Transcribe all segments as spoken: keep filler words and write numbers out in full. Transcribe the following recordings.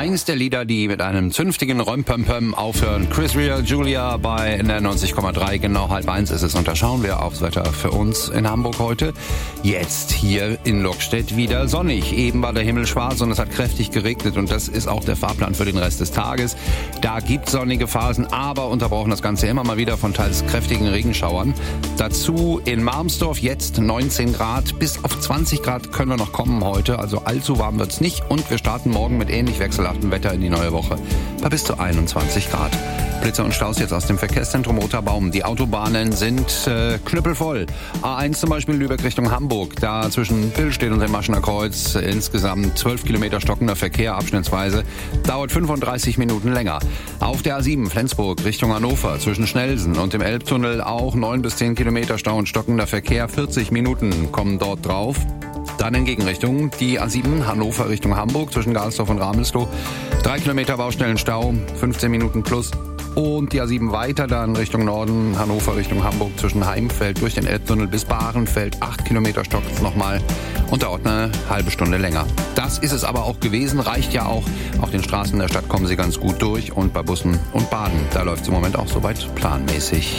Eins der Lieder, die mit einem zünftigen Römpömpöm aufhören. Chris Rea, Julia bei N R neunzig Komma drei. Genau halb eins ist es. Und da schauen wir aufs Wetter für uns in Hamburg heute. Jetzt hier in Lockstedt wieder sonnig. Eben war der Himmel schwarz und es hat kräftig geregnet. Und das ist auch der Fahrplan für den Rest des Tages. Da gibt sonnige Phasen, aber unterbrochen das Ganze immer mal wieder von teils kräftigen Regenschauern. Dazu in Marmsdorf jetzt neunzehn Grad. Bis auf zwanzig Grad können wir noch kommen heute. Also allzu warm wird's nicht. Und wir starten morgen mit ähnlich wechselhaftem Wetter in die neue Woche. Bei bis zu einundzwanzig Grad. Blitze und Staus jetzt aus dem Verkehrszentrum Roterbaum. Die Autobahnen sind äh, knüppelvoll. A eins zum Beispiel Lübeck Richtung Hamburg. Da zwischen Billstedt und dem Maschener Kreuz insgesamt zwölf Kilometer stockender Verkehr abschnittsweise. Dauert fünfunddreißig Minuten länger. Auf der A sieben Flensburg Richtung Hannover zwischen Schnellsen und dem Elbtunnel auch neun bis zehn Kilometer Stau und stockender Verkehr. vierzig Minuten kommen dort drauf. Dann in Gegenrichtung die A sieben Hannover Richtung Hamburg zwischen Galsdorf und Ramelstow. Drei Kilometer Baustellenstau, fünfzehn Minuten plus. Und die A sieben weiter dann Richtung Norden, Hannover Richtung Hamburg zwischen Heimfeld durch den Elbtunnel bis Bahrenfeld. Acht Kilometer stockt nochmal und dauert eine halbe Stunde länger. Das ist es aber auch gewesen, reicht ja auch. Auf den Straßen der Stadt kommen sie ganz gut durch und bei Bussen und Bahnen, da läuft es im Moment auch soweit planmäßig.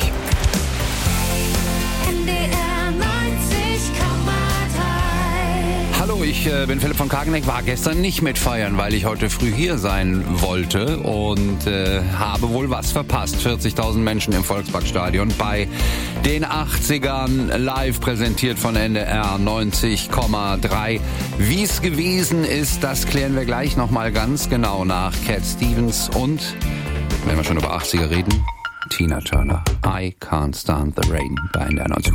Hallo, ich äh, bin Philipp von Kageneck, war gestern nicht mit feiern, weil ich heute früh hier sein wollte und äh, habe wohl was verpasst. vierzigtausend Menschen im Volksparkstadion bei den achtzigern, live präsentiert von N D R neunzig Komma drei. Wie es gewesen ist, das klären wir gleich nochmal ganz genau nach Cat Stevens und, wenn wir schon über achtziger reden, Tina Turner. I Can't Stand the Rain bei N D R neunzig Komma drei.